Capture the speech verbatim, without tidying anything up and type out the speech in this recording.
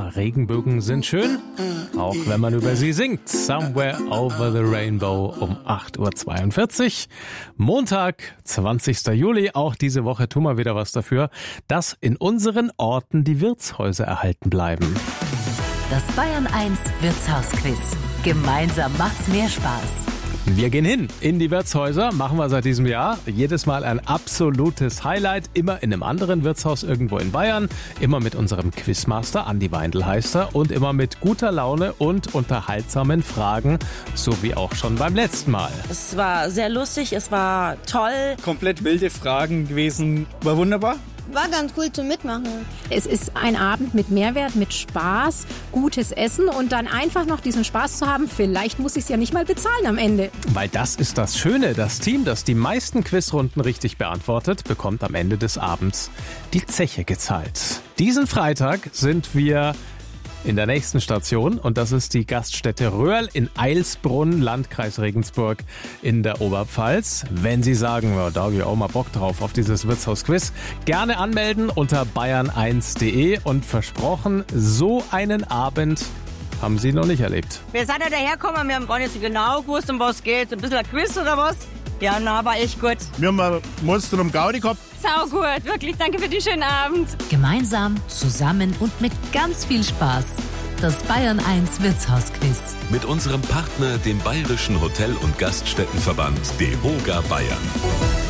Ja, Regenbögen sind schön, auch wenn man über sie singt. Somewhere over the Rainbow um acht Uhr zweiundvierzig. Montag, zwanzigster Juli. Auch diese Woche tun wir wieder was dafür, dass in unseren Orten die Wirtshäuser erhalten bleiben. Das Bayern eins Wirtshausquiz. Gemeinsam macht's mehr Spaß. Wir gehen hin in die Wirtshäuser, machen wir seit diesem Jahr. Jedes Mal ein absolutes Highlight, immer in einem anderen Wirtshaus irgendwo in Bayern. Immer mit unserem Quizmaster, Andi Weindl heißt er, und immer mit guter Laune und unterhaltsamen Fragen, so wie auch schon beim letzten Mal. Es war sehr lustig, es war toll. Komplett wilde Fragen gewesen, war wunderbar. War ganz cool zum Mitmachen. Es ist ein Abend mit Mehrwert, mit Spaß, gutes Essen und dann einfach noch diesen Spaß zu haben. Vielleicht muss ich es ja nicht mal bezahlen am Ende. Weil das ist das Schöne. Das Team, das die meisten Quizrunden richtig beantwortet, bekommt am Ende des Abends die Zeche gezahlt. Diesen Freitag sind wir in der nächsten Station und das ist die Gaststätte Röhrl in Eilsbrunn, Landkreis Regensburg in der Oberpfalz. Wenn Sie sagen, ja, da habe ich auch mal Bock drauf auf dieses Wirtshausquiz, gerne anmelden unter bayern eins punkt de und versprochen, so einen Abend haben Sie noch nicht erlebt. Wir sind ja dahergekommen, wir haben gar nicht so genau gewusst, um was geht. Ein bisschen ein Quiz oder was? Ja, na, war echt gut. Wir haben ein Monster um Gaudi gehabt. Sau gut, wirklich, danke für den schönen Abend. Gemeinsam, zusammen und mit ganz viel Spaß. Das Bayern eins Wirtshausquiz. Mit unserem Partner, dem Bayerischen Hotel- und Gaststättenverband DEHOGA Bayern.